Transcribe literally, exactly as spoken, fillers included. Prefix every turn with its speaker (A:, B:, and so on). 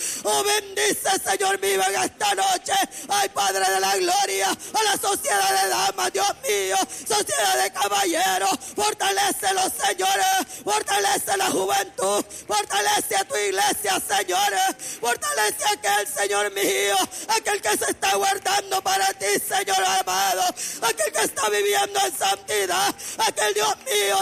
A: Oh, bendice, Señor mío, en esta noche. Ay, Padre de la gloria, a la sociedad de damas, Dios mío, sociedad de caballeros. Fortalécelos, señores. Fortalece la juventud. Fortalece a tu iglesia, señores. Fortalece a aquel, Señor mío, aquel que se está guardando para ti, Señor amado. Aquel que está viviendo en santidad. Aquel, Dios mío,